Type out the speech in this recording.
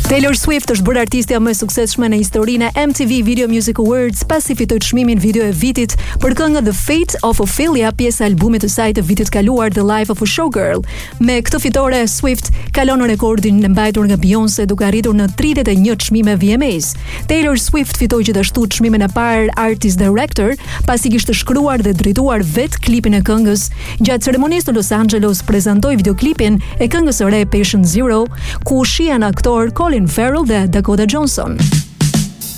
Taylor Swift është bërë artistja më e suksesshme në historinë e MTV Video Music Awards pasi fitoi çmimin video e vitit për këngën The Fate of Ophelia, pjesë e albumit të saj të vitit kaluar The Life of a Showgirl. Me këtë fitore, Swift kalon rekordin e mbajtur nga Beyoncé duke arritur në 31 çmime VMAs. Taylor Swift fitoi gjithashtu çmimin e parë Artist Director pasi kishte shkruar dhe drejtuar vetë klipin e këngës. Gjatë ceremonisë në Los Angeles prezantoi videoklipin e këngës së re Patient Zero, ku shihen aktor Colin Farrell dhe Dakota Johnson.